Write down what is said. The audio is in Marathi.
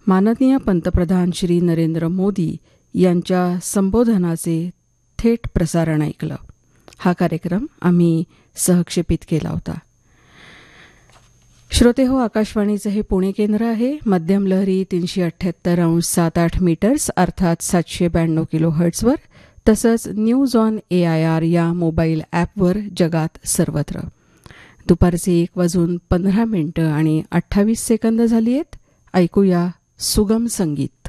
माननीय पंतप्रधान श्री नरेंद्र मोदी यांच्या संबोधनाचे थेट प्रसारण ऐकलं. हा कार्यक्रम आम्ही सहक्षेपित केला होता. श्रोते हो, आकाशवाणीचं हे पुणे केंद्र आहे. मध्यम लहरी 378.78 मीटर्स अर्थात 792 किलोहर्ट्झवर, तसंच न्यूज ऑन AIR या मोबाईल ॲपवर जगात सर्वत्र. दुपारचे 1:15 आणि 28 सेकंद झाली आहेत. ऐकूया सुगम संगीत.